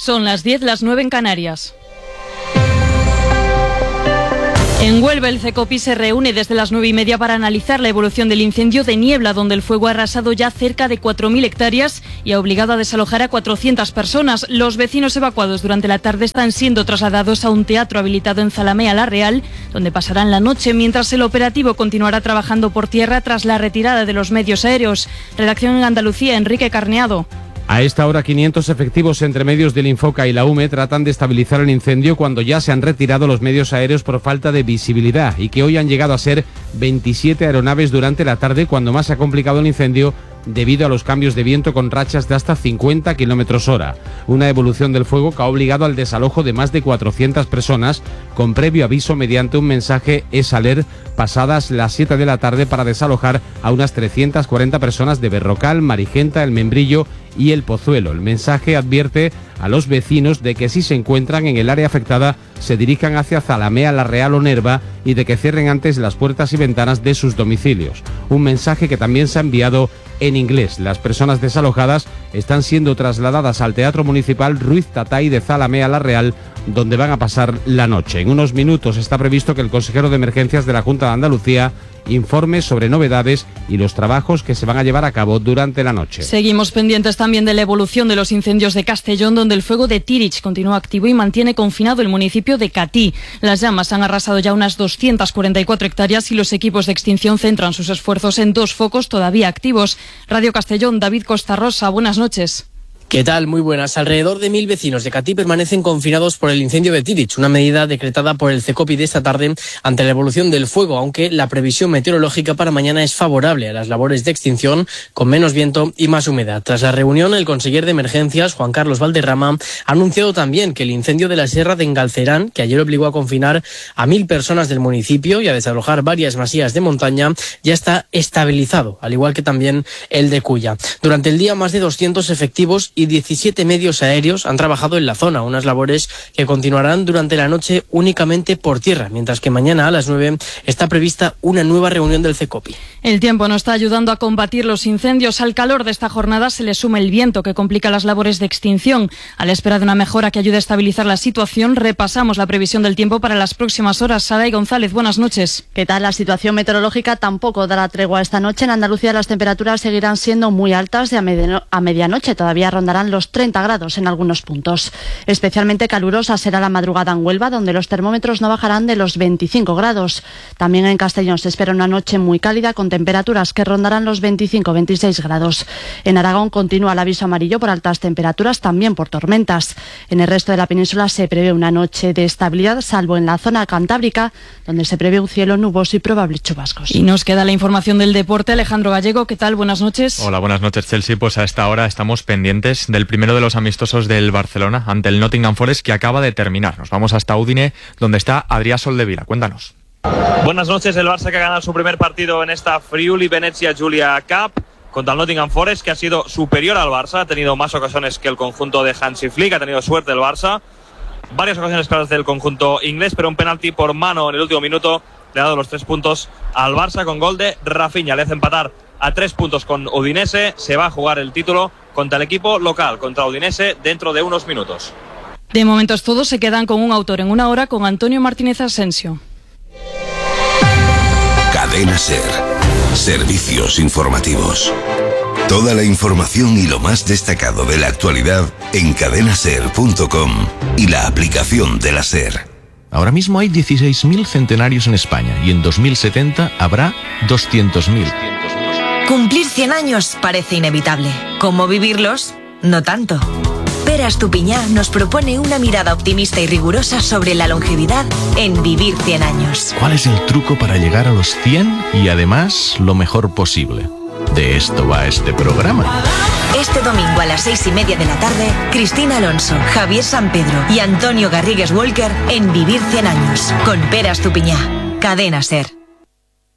Son las 10, las 9 en Canarias. En Huelva, el CECOPI se reúne desde las 9:30 para analizar la evolución del incendio de Niebla, donde el fuego ha arrasado ya cerca de 4.000 hectáreas y ha obligado a desalojar a 400 personas. Los vecinos evacuados durante la tarde están siendo trasladados a un teatro habilitado en Zalamea la Real, donde pasarán la noche, mientras el operativo continuará trabajando por tierra tras la retirada de los medios aéreos. Redacción en Andalucía, Enrique Carneado. A esta hora, 500 efectivos entre medios del Infoca y la UME tratan de estabilizar el incendio cuando ya se han retirado los medios aéreos por falta de visibilidad y que hoy han llegado a ser 27 aeronaves durante la tarde, cuando más se ha complicado el incendio debido a los cambios de viento con rachas de hasta 50 km/h. Una evolución del fuego que ha obligado al desalojo de más de 400 personas con previo aviso mediante un mensaje SALER pasadas las 7 de la tarde para desalojar a unas 340 personas de Berrocal, Marigenta, El Membrillo y El Pozuelo. El mensaje advierte a los vecinos de que si se encuentran en el área afectada se dirijan hacia Zalamea la Real o Nerva y de que cierren antes las puertas y ventanas de sus domicilios. Un mensaje que también se ha enviado en inglés. Las personas desalojadas están siendo trasladadas al Teatro Municipal Ruiz Tatay de Zalamea la Real, donde van a pasar la noche. En unos minutos está previsto que el consejero de Emergencias de la Junta de Andalucía informe sobre novedades y los trabajos que se van a llevar a cabo durante la noche. Seguimos pendientes también de la evolución de los incendios de Castellón, donde el fuego de Tirich continúa activo y mantiene confinado el municipio de Catí. Las llamas han arrasado ya unas 244 hectáreas y los equipos de extinción centran sus esfuerzos en 2 focos todavía activos. Radio Castellón, David Costa Rosa, buenas noches. ¿Qué tal? Muy buenas. Alrededor de 1.000 vecinos de Catí permanecen confinados por el incendio de Tirich, una medida decretada por el CECOPI de esta tarde ante la evolución del fuego, aunque la previsión meteorológica para mañana es favorable a las labores de extinción, con menos viento y más humedad. Tras la reunión, el conseller de Emergencias, Juan Carlos Valderrama, ha anunciado también que el incendio de la Sierra de Engalcerán, que ayer obligó a confinar a 1.000 personas del municipio y a desalojar varias masías de montaña, ya está estabilizado, al igual que también el de Cuya. Durante el día, más de 200 efectivos y 17 medios aéreos han trabajado en la zona, unas labores que continuarán durante la noche únicamente por tierra, mientras que mañana a las 9 está prevista una nueva reunión del CECOPI. El tiempo no está ayudando a combatir los incendios. Al calor de esta jornada se le suma el viento que complica las labores de extinción. A la espera de una mejora que ayude a estabilizar la situación, repasamos la previsión del tiempo para las próximas horas. Saray González, buenas noches. ¿Qué tal? La situación meteorológica tampoco dará tregua esta noche. En Andalucía las temperaturas seguirán siendo muy altas de a medianoche. Todavía rondarán los 30 grados en algunos puntos. Especialmente calurosa será la madrugada en Huelva, donde los termómetros no bajarán de los 25 grados. También en Castellón se espera una noche muy cálida con temperaturas que rondarán los 25-26 grados. En Aragón continúa el aviso amarillo por altas temperaturas, también por tormentas. En el resto de la península se prevé una noche de estabilidad, salvo en la zona cantábrica, donde se prevé un cielo nuboso y probables chubascos. Y nos queda la información del deporte. Alejandro Gallego, ¿qué tal? Buenas noches. Hola, buenas noches, Chelsea. Pues a esta hora estamos pendientes del primero de los amistosos del Barcelona ante el Nottingham Forest, que acaba de terminar. Nos vamos hasta Udine, donde está Adrià Soldevila. Cuéntanos. Buenas noches. El Barça que ha ganado su primer partido en esta Friuli Venezia Giulia Cup contra el Nottingham Forest, que ha sido superior al Barça, ha tenido más ocasiones que el conjunto de Hansi Flick, ha tenido suerte el Barça, varias ocasiones claras del conjunto inglés, pero un penalti por mano en el último minuto le ha dado los 3 puntos al Barça con gol de Rafinha. Le hace empatar a 3 puntos con Udinese. Se va a jugar el título contra el equipo local, contra Udinese, dentro de unos minutos. De momento es todo. Se quedan con un autor en una hora con Antonio Martínez Asensio. Cadena SER. Servicios informativos. Toda la información y lo más destacado de la actualidad en cadenaser.com y la aplicación de la SER. Ahora mismo hay 16.000 centenarios en España y en 2070 habrá 200.000. Cumplir 100 años parece inevitable. ¿Cómo vivirlos? No tanto. Pere Estupiñá nos propone una mirada optimista y rigurosa sobre la longevidad en Vivir 100 años. ¿Cuál es el truco para llegar a los 100 y además lo mejor posible? De esto va este programa. Este domingo a las 6:30 de la tarde, Cristina Alonso, Javier San Pedro y Antonio Garrigues Walker en Vivir 100 años con Pere Estupiñá. Cadena SER.